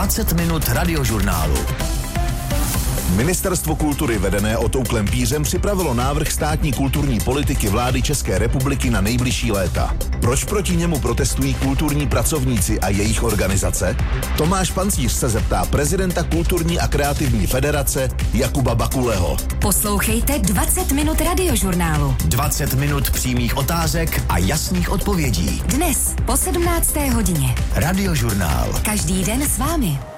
20 minut radiožurnálu. Ministerstvo kultury vedené Otou Klempířem připravilo návrh státní kulturní politiky vlády České republiky na nejbližší léta. Proč proti němu protestují kulturní pracovníci a jejich organizace? Tomáš Pancíř se zeptá prezidenta Kulturní a kreativní federace Jakuba Bakuleho. Poslouchejte 20 minut radiožurnálu. 20 minut přímých otázek a jasných odpovědí. Dnes po 17. hodině. Radiožurnál. Každý den s vámi.